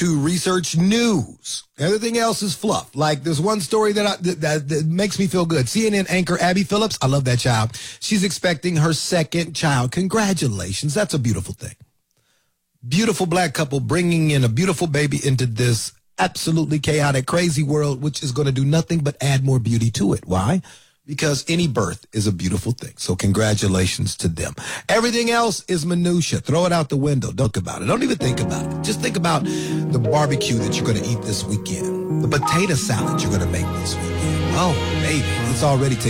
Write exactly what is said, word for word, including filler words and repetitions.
to research news. Everything else is fluff. Like there's one story that, I, that, that, that makes me feel good. C N N anchor Abby Phillips, I love that child. She's expecting her second child. Congratulations. That's a beautiful thing. Beautiful black couple bringing in a beautiful baby into this absolutely chaotic, crazy world, which is going to do nothing but add more beauty to it. Why? Because any birth is a beautiful thing. So congratulations to them. Everything else is minutia. Throw it out the window. Don't think about it. Don't even think about it. Just think about the barbecue that you're going to eat this weekend. The potato salad you're going to make this weekend. Oh, baby, it's already taken.